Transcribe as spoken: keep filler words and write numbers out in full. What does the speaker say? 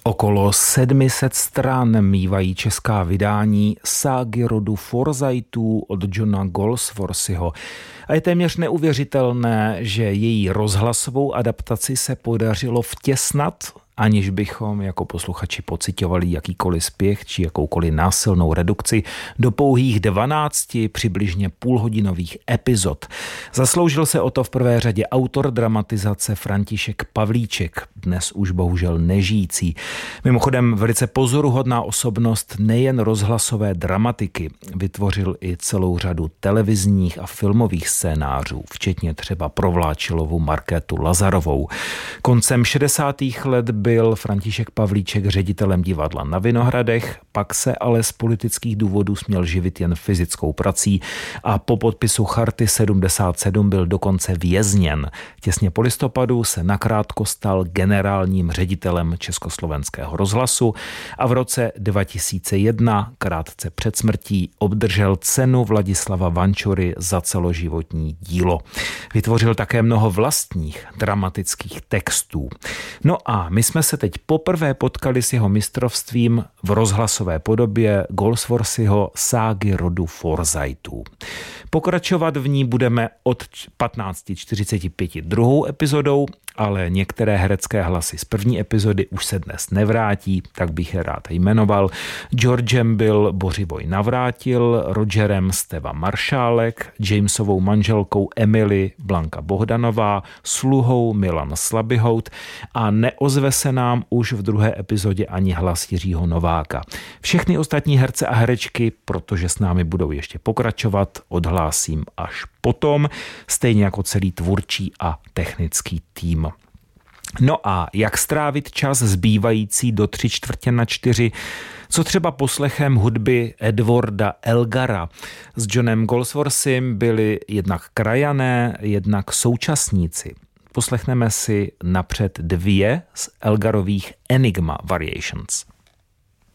Okolo sedm set stran mývají česká vydání ságy rodu Forsythů od Johna Goldsworthyho. A je téměř neuvěřitelné, že její rozhlasovou adaptaci se podařilo vtěsnat, aniž bychom jako posluchači pociťovali jakýkoliv spěch či jakoukoliv násilnou redukci, do pouhých dvanácti přibližně půlhodinových epizod. Zasloužil se o to v prvé řadě autor dramatizace František Pavlíček, dnes už bohužel nežijící. Mimochodem velice pozoruhodná osobnost nejen rozhlasové dramatiky, vytvořil i celou řadu televizních a filmových scénářů, včetně třeba pro Vláčilovu Markétu Lazarovou. Koncem šedesátých let byl František Pavlíček ředitelem divadla na Vinohradech, pak se ale z politických důvodů směl živit jen fyzickou prací a po podpisu Charty sedmdesát sedm byl dokonce vězněn. Těsně po listopadu se nakrátko stal generálním ředitelem Československého rozhlasu a v roce dva tisíce jedna, krátce před smrtí, obdržel cenu Vladislava Vančury za celoživotní dílo. Vytvořil také mnoho vlastních dramatických textů. No a my jsme se teď poprvé potkali s jeho mistrovstvím v rozhlasové podobě Goldsworthyho ságy rodu Forsythů. Pokračovat v ní budeme od patnáct čtyřicet pět druhou epizodou, ale některé herecké hlasy z první epizody už se dnes nevrátí, tak bych je rád jmenoval. Georgem byl Bořivoj Navrátil, Rogerem Steva Maršálek, Jamesovou manželkou Emily Blanka Bohdanová, sluhou Milan Slabyhout a neozve se nám už v druhé epizodě ani hlas Jiřího Nováka. Všechny ostatní herce a herečky, protože s námi budou ještě pokračovat, odhlásím až potom, stejně jako celý tvůrčí a technický tým. No a jak strávit čas zbývající do tři čtvrtě na čtyři? Co třeba poslechem hudby Edwarda Elgara? S Johnem Goldsworthym byli jednak krajané, jednak současníci. Poslechneme si napřed dvě z Elgarových Enigma Variations.